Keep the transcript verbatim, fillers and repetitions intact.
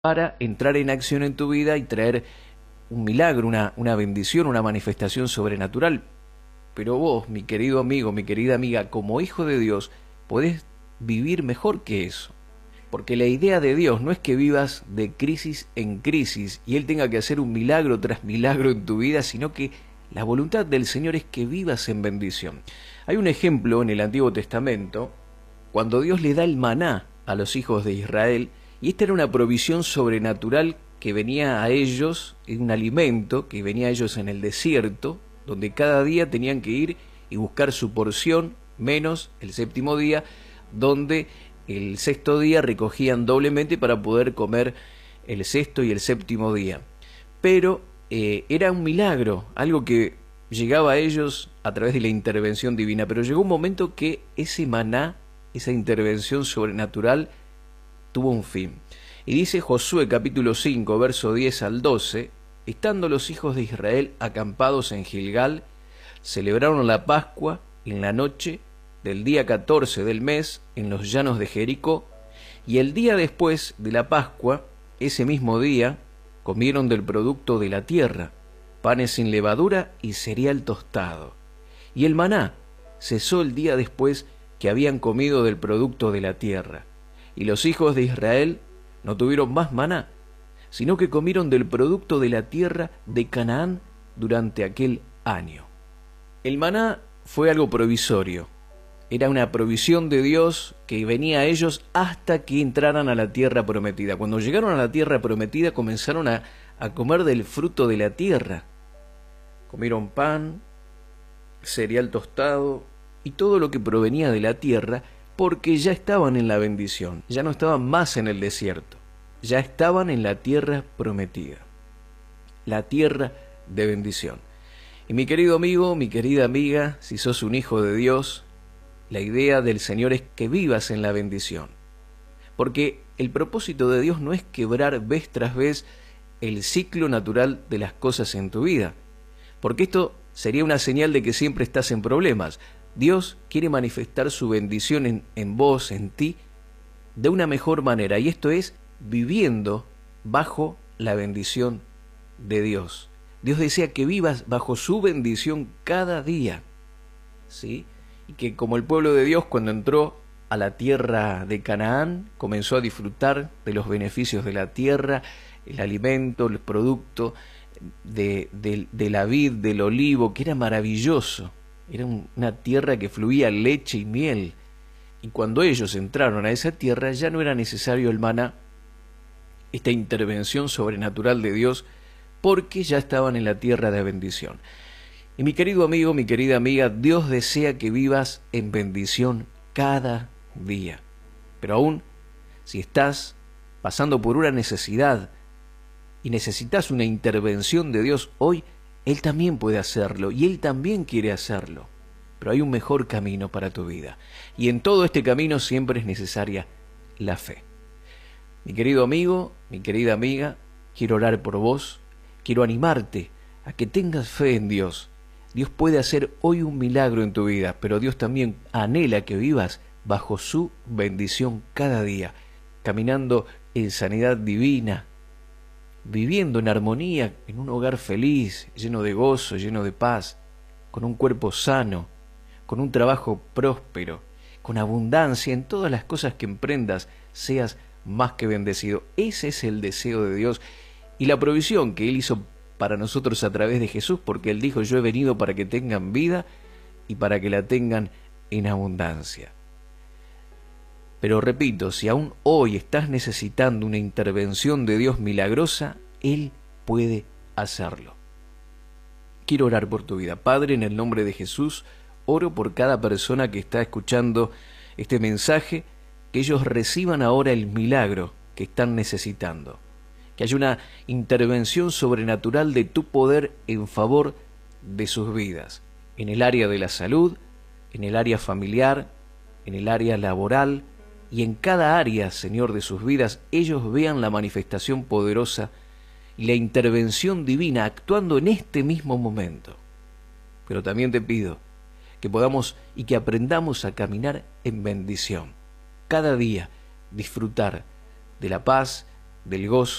para entrar en acción en tu vida y traer un milagro, una, una bendición, una manifestación sobrenatural. Pero vos, mi querido amigo, mi querida amiga, como hijo de Dios, podés vivir mejor que eso. Porque la idea de Dios no es que vivas de crisis en crisis y Él tenga que hacer un milagro tras milagro en tu vida, sino que la voluntad del Señor es que vivas en bendición. Hay un ejemplo en el Antiguo Testamento, cuando Dios le da el maná a los hijos de Israel, y esta era una provisión sobrenatural que venía a ellos, un alimento que venía a ellos en el desierto, donde cada día tenían que ir y buscar su porción, menos el séptimo día, donde el sexto día recogían doblemente para poder comer el sexto y el séptimo día. Pero eh, era un milagro, algo que llegaba a ellos a través de la intervención divina, pero llegó un momento que ese maná, esa intervención sobrenatural, tuvo un fin. Y dice Josué capítulo cinco, verso diez al doce, estando los hijos de Israel acampados en Gilgal, celebraron la Pascua en la noche del día catorce del mes en los llanos de Jericó, y el día después de la Pascua, ese mismo día, comieron del producto de la tierra, panes sin levadura y cereal tostado. Y el maná cesó el día después que habían comido del producto de la tierra. Y los hijos de Israel no tuvieron más maná, sino que comieron del producto de la tierra de Canaán durante aquel año. El maná fue algo provisorio, era una provisión de Dios que venía a ellos hasta que entraran a la tierra prometida. Cuando llegaron a la tierra prometida comenzaron a, a comer del fruto de la tierra. Comieron pan, cereal tostado y todo lo que provenía de la tierra, porque ya estaban en la bendición, ya no estaban más en el desierto, ya estaban en la tierra prometida, la tierra de bendición. Y mi querido amigo, mi querida amiga, si sos un hijo de Dios, la idea del Señor es que vivas en la bendición, porque el propósito de Dios no es quebrar vez tras vez el ciclo natural de las cosas en tu vida, porque esto sería una señal de que siempre estás en problemas. Dios quiere manifestar su bendición en, en vos, en ti, de una mejor manera, y esto es viviendo bajo la bendición de Dios. Dios desea que vivas bajo su bendición cada día, ¿sí? Y que como el pueblo de Dios cuando entró a la tierra de Canaán, comenzó a disfrutar de los beneficios de la tierra, el alimento, el producto de, de, de la vid, del olivo, que era maravilloso. Era una tierra que fluía leche y miel. Y cuando ellos entraron a esa tierra ya no era necesario el maná, esta intervención sobrenatural de Dios, porque ya estaban en la tierra de bendición. Y mi querido amigo, mi querida amiga, Dios desea que vivas en bendición cada día. Pero aún, si estás pasando por una necesidad y necesitas una intervención de Dios hoy, Él también puede hacerlo y Él también quiere hacerlo. Pero hay un mejor camino para tu vida. Y en todo este camino siempre es necesaria la fe. Mi querido amigo, mi querida amiga, quiero orar por vos, quiero animarte a que tengas fe en Dios. Dios puede hacer hoy un milagro en tu vida, pero Dios también anhela que vivas bajo su bendición cada día, caminando en sanidad divina, viviendo en armonía, en un hogar feliz, lleno de gozo, lleno de paz, con un cuerpo sano, con un trabajo próspero, con abundancia en todas las cosas que emprendas, seas más que bendecido. Ese es el deseo de Dios y la provisión que Él hizo para nosotros a través de Jesús, porque Él dijo: yo he venido para que tengan vida y para que la tengan en abundancia. Pero repito, si aún hoy estás necesitando una intervención de Dios milagrosa, Él puede hacerlo. Quiero orar por tu vida. Padre, en el nombre de Jesús, oro por cada persona que está escuchando este mensaje, que ellos reciban ahora el milagro que están necesitando. Que haya una intervención sobrenatural de tu poder en favor de sus vidas, en el área de la salud, en el área familiar, en el área laboral, y en cada área, Señor, de sus vidas, ellos vean la manifestación poderosa y la intervención divina actuando en este mismo momento. Pero también te pido que podamos y que aprendamos a caminar en bendición. Cada día disfrutar de la paz, del gozo